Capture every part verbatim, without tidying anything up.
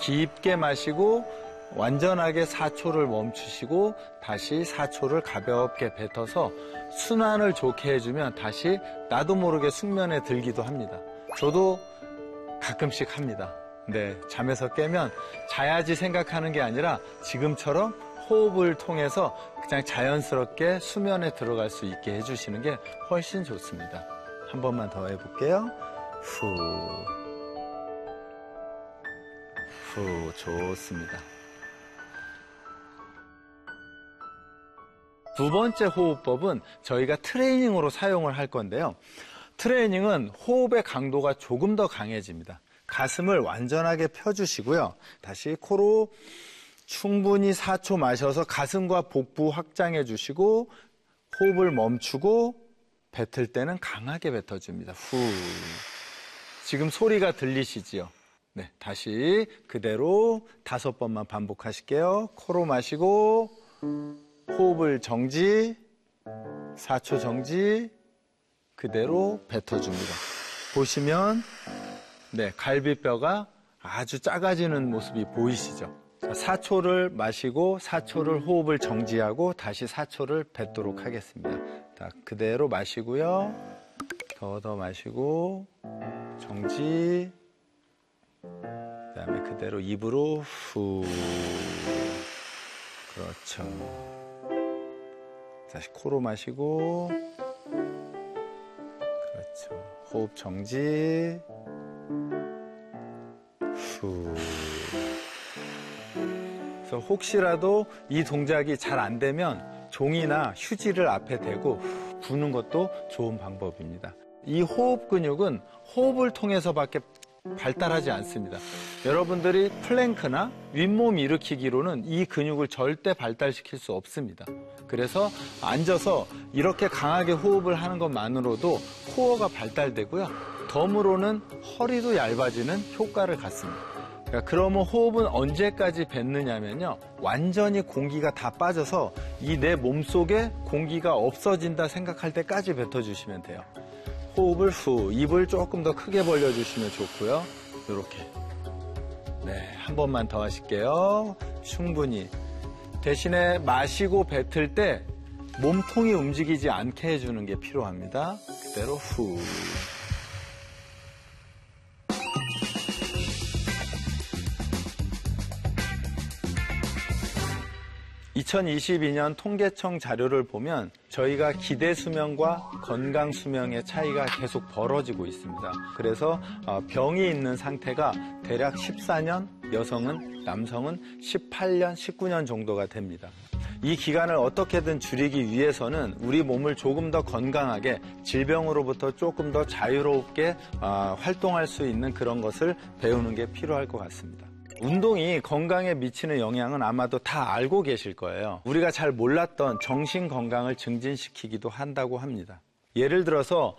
깊게 마시고 완전하게 사 초를 멈추시고 다시 사 초를 가볍게 뱉어서 순환을 좋게 해주면 다시 나도 모르게 숙면에 들기도 합니다. 저도 가끔씩 합니다. 네, 잠에서 깨면 자야지 생각하는 게 아니라 지금처럼 호흡을 통해서 그냥 자연스럽게 수면에 들어갈 수 있게 해주시는 게 훨씬 좋습니다. 한 번만 더 해볼게요. 후, 후, 좋습니다. 두 번째 호흡법은 저희가 트레이닝으로 사용을 할 건데요. 트레이닝은 호흡의 강도가 조금 더 강해집니다. 가슴을 완전하게 펴주시고요. 다시 코로 충분히 사 초 마셔서 가슴과 복부 확장해 주시고 호흡을 멈추고 뱉을 때는 강하게 뱉어줍니다. 후. 지금 소리가 들리시지요? 네, 다시 그대로 다섯 번만 반복하실게요. 코로 마시고 호흡을 정지, 사 초 정지, 그대로 뱉어줍니다. 보시면 네, 갈비뼈가 아주 작아지는 모습이 보이시죠? 사 초를 마시고 사 초를 호흡을 정지하고 다시 사 초를 뱉도록 하겠습니다. 자, 그대로 마시고요. 더 더 마시고 정지, 그다음에 그대로 입으로 후. 그렇죠. 다시 코로 마시고 그렇죠. 호흡 정지, 후. 그래서 혹시라도 이 동작이 잘 안 되면 종이나 휴지를 앞에 대고 부는 것도 좋은 방법입니다. 이 호흡 근육은 호흡을 통해서밖에 발달하지 않습니다. 여러분들이 플랭크나 윗몸 일으키기로는 이 근육을 절대 발달시킬 수 없습니다. 그래서 앉아서 이렇게 강하게 호흡을 하는 것만으로도 코어가 발달되고요. 덤으로는 허리도 얇아지는 효과를 갖습니다. 그러니까 그러면 호흡은 언제까지 뱉느냐면요. 완전히 공기가 다 빠져서 이 내 몸속에 공기가 없어진다 생각할 때까지 뱉어주시면 돼요. 호흡을 후, 입을 조금 더 크게 벌려주시면 좋고요. 이렇게. 네, 한 번만 더 하실게요. 충분히. 대신에 마시고 뱉을 때 몸통이 움직이지 않게 해주는 게 필요합니다. 그대로 후. 이천이십이 년 통계청 자료를 보면 저희가 기대 수명과 건강 수명의 차이가 계속 벌어지고 있습니다. 그래서 병이 있는 상태가 대략 십사 년, 여성은, 남성은 십팔 년, 십구 년 정도가 됩니다. 이 기간을 어떻게든 줄이기 위해서는 우리 몸을 조금 더 건강하게 질병으로부터 조금 더 자유롭게 활동할 수 있는 그런 것을 배우는 게 필요할 것 같습니다. 운동이 건강에 미치는 영향은 아마도 다 알고 계실 거예요. 우리가 잘 몰랐던 정신 건강을 증진시키기도 한다고 합니다. 예를 들어서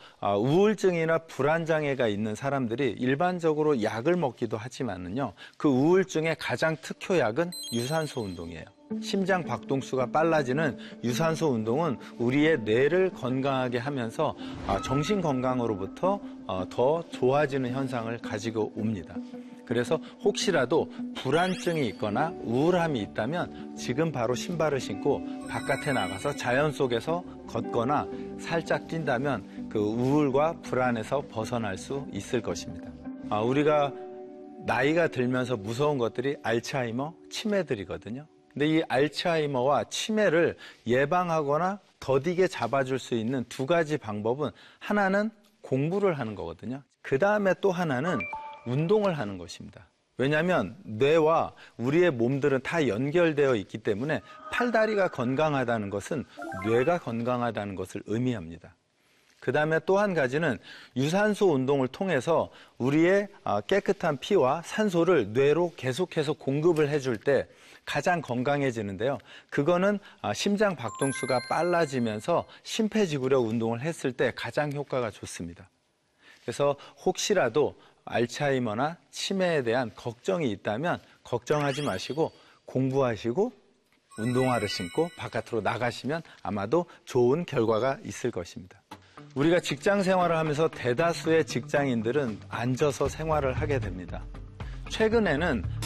우울증이나 불안장애가 있는 사람들이 일반적으로 약을 먹기도 하지만은요, 그 우울증의 가장 특효약은 유산소 운동이에요. 심장 박동수가 빨라지는 유산소 운동은 우리의 뇌를 건강하게 하면서 정신 건강으로부터 더 좋아지는 현상을 가지고 옵니다. 그래서 혹시라도 불안증이 있거나 우울함이 있다면 지금 바로 신발을 신고 바깥에 나가서 자연 속에서 걷거나 살짝 뛴다면 그 우울과 불안에서 벗어날 수 있을 것입니다. 아, 우리가 나이가 들면서 무서운 것들이 알츠하이머, 치매들이거든요. 근데 이 알츠하이머와 치매를 예방하거나 더디게 잡아줄 수 있는 두 가지 방법은 하나는 공부를 하는 거거든요. 그 다음에 또 하나는 운동을 하는 것입니다. 왜냐하면 뇌와 우리의 몸들은 다 연결되어 있기 때문에 팔다리가 건강하다는 것은 뇌가 건강하다는 것을 의미합니다. 그 다음에 또 한 가지는 유산소 운동을 통해서 우리의 깨끗한 피와 산소를 뇌로 계속해서 공급을 해줄 때 가장 건강해지는데요. 그거는 심장 박동수가 빨라지면서 심폐지구력 운동을 했을 때 가장 효과가 좋습니다. 그래서 혹시라도 알츠하이머나 치매에 대한 걱정이 있다면 걱정하지 마시고 공부하시고 운동화를 신고 바깥으로 나가시면 아마도 좋은 결과가 있을 것입니다. 우리가 직장 생활을 하면서 대다수의 직장인들은 앉아서 생활을 하게 됩니다. 최근에는